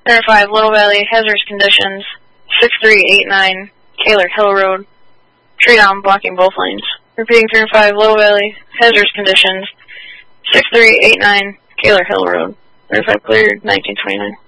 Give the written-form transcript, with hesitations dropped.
Area 5, Little Valley, hazardous conditions. 6389, Kaler Hill Road. Tree down, blocking both lanes. Repeating 305, Little Valley, hazardous conditions. 6389, Kaler Hill Road. Area 5 cleared, 1929.